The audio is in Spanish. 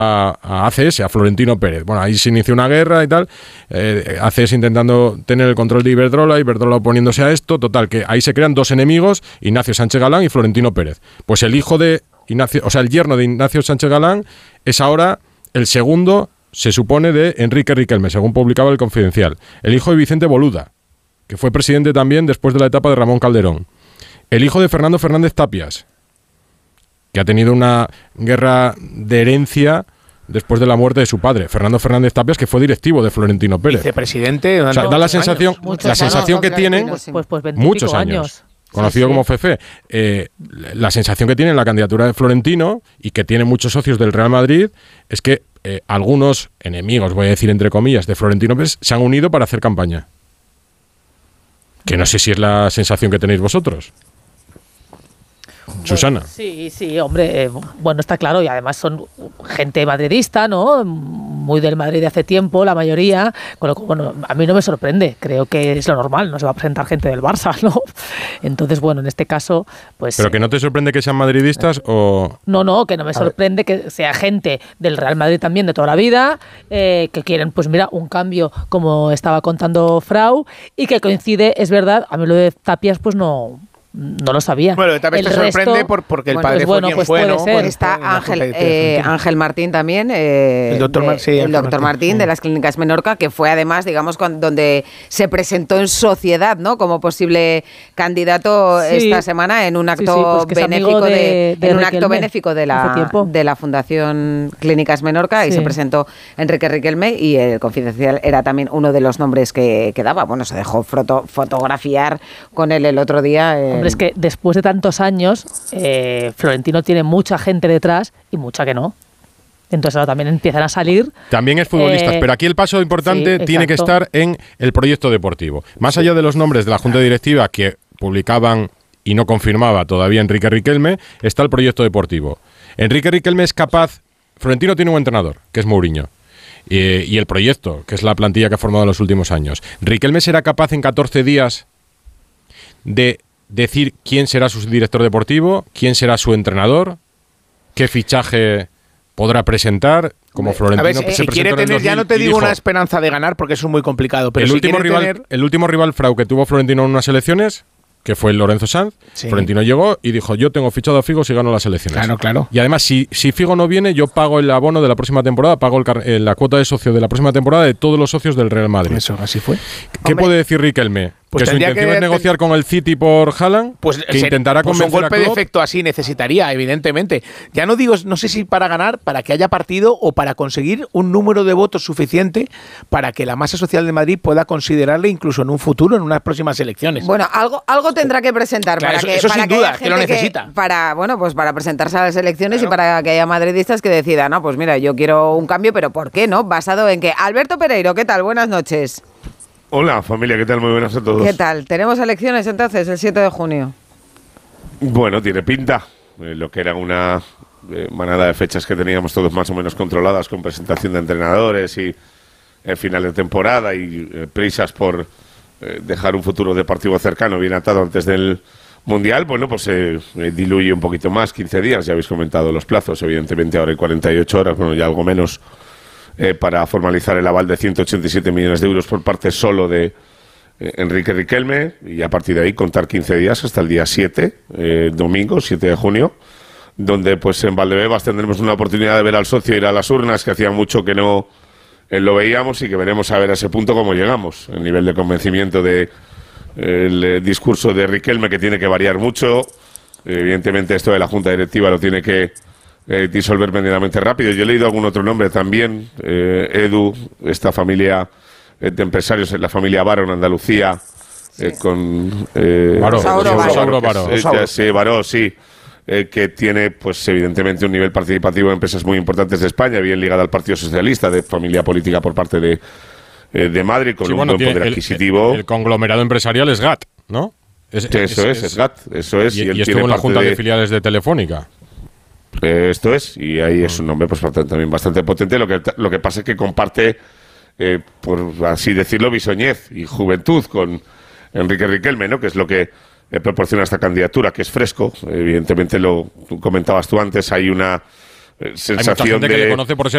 a ACS, a Florentino Pérez. Bueno, ahí se inició una guerra y tal, ACS intentando tener el control de Iberdrola oponiéndose a esto, total, que ahí se crean dos enemigos, Ignacio Sánchez Galán y Florentino Pérez. Pues el hijo de Ignacio, o sea, el yerno de Ignacio Sánchez Galán es ahora el segundo, se supone, de Enrique Riquelme, según publicaba El Confidencial. El hijo de Vicente Boluda, que fue presidente también después de la etapa de Ramón Calderón. El hijo de Fernando Fernández Tapias, que ha tenido una guerra de herencia después de la muerte de su padre, Fernando Fernández Tapias, que fue directivo de Florentino Pérez. Vicepresidente. O sea, da la sensación que tienen muchos años. Conocido como Fefe. La sensación que tiene en la candidatura de Florentino, y que tiene muchos socios del Real Madrid, es que algunos enemigos, voy a decir entre comillas, de Florentino Pérez, se han unido para hacer campaña. Que no sé si es la sensación que tenéis vosotros. Susana. Bueno, sí, hombre, bueno, está claro, y además son gente madridista, ¿no? Muy del Madrid de hace tiempo, la mayoría, con lo que, bueno, a mí no me sorprende, creo que es lo normal, no se va a presentar gente del Barça, ¿no? Entonces, bueno, en este caso, pues... ¿Pero que no te sorprende que sean madridistas o...? No, que no me sorprende que sea gente del Real Madrid también de toda la vida, que quieren, pues mira, un cambio, como estaba contando Frau, y que coincide, es verdad, a mí lo de Tapias, pues no lo sabía. Bueno, también te sorprende porque el padre fue quien fue, ¿no? Pues está Ángel Martín también, el doctor Martín de las Clínicas Menorca, que fue además, digamos, donde se presentó en sociedad, ¿no? Como posible candidato esta semana en un acto benéfico benéfico de la Fundación Clínicas Menorca, y se presentó Enrique Riquelme, y el Confidencial era también uno de los nombres que daba. Bueno, se dejó fotografiar con él el otro día. Hombre, es que después de tantos años, Florentino tiene mucha gente detrás y mucha que no. Entonces ahora también empiezan a salir. También es futbolista, pero aquí el paso importante tiene que estar en el proyecto deportivo. Más allá de los nombres de la Junta Directiva que publicaban y no confirmaba todavía Enrique Riquelme, está el proyecto deportivo. Enrique Riquelme es capaz... Florentino tiene un entrenador, que es Mourinho. Y el proyecto, que es la plantilla que ha formado en los últimos años. ¿Riquelme será capaz en 14 días de decir quién será su director deportivo, quién será su entrenador, qué fichaje podrá presentar, como Florentino se quiere tener, 2000, ya no te digo una esperanza de ganar, porque eso es muy complicado, pero el último rival Frau que tuvo Florentino en unas elecciones, que fue Lorenzo Sanz, Florentino llegó y dijo: yo tengo fichado a Figo si gano las elecciones. Claro. Y además, si Figo no viene, yo pago el abono de la próxima temporada, pago la cuota de socio de la próxima temporada de todos los socios del Real Madrid. Eso, así fue. ¿Qué puede decir Riquelme? Pues que su intención es negociar con el City por Haaland, que intentará convencer un golpe a Klopp. De efecto así necesitaría, evidentemente. Ya no digo, no sé si para ganar, para que haya partido o para conseguir un número de votos suficiente para que la masa social de Madrid pueda considerarle incluso en un futuro, en unas próximas elecciones. Bueno, algo tendrá que presentar, claro, para eso para sin duda, que lo necesita. Para presentarse a las elecciones, y para que haya madridistas que decidan, no, pues mira, yo quiero un cambio, pero ¿por qué no? ¿Basado en qué? Alberto Pereiro, ¿qué tal? Buenas noches. Hola, familia, ¿qué tal? Muy buenas a todos. ¿Qué tal? ¿Tenemos elecciones entonces el 7 de junio? Bueno, tiene pinta. Lo que era una manada de fechas que teníamos todos más o menos controladas, con presentación de entrenadores y final de temporada y prisas por dejar un futuro deportivo cercano bien atado antes del Mundial, bueno, pues se diluye un poquito más, 15 días, ya habéis comentado los plazos, evidentemente ahora hay 48 horas, bueno, ya algo menos, para formalizar el aval de 187 millones de euros por parte solo de Enrique Riquelme, y a partir de ahí contar 15 días hasta el día 7, domingo, 7 de junio, donde pues en Valdebebas tendremos una oportunidad de ver al socio ir a las urnas, que hacía mucho que no lo veíamos, y que veremos a ver a ese punto cómo llegamos, el nivel de convencimiento de el discurso de Riquelme, que tiene que variar mucho. Evidentemente esto de la Junta Directiva lo tiene que disolver medianamente rápido. Yo he leído algún otro nombre también, Edu, esta familia de empresarios, la familia Baró en Andalucía, con Baró, sí, que tiene pues evidentemente un nivel participativo en empresas muy importantes de España, bien ligada al Partido Socialista, de familia política por parte de Madrid, con un buen poder adquisitivo. El conglomerado empresarial es GAT, ¿no? Es GAT, eso es. Y estuvo en la Junta de Filiales de Telefónica. Esto es, y ahí es un nombre pues también bastante potente. Lo que pasa es que comparte, por así decirlo, bisoñez y juventud con Enrique Riquelme, ¿no? Que es lo que proporciona esta candidatura, que es fresco. Evidentemente, lo comentabas tú antes, hay una sensación hay mucha gente que le conoce por ser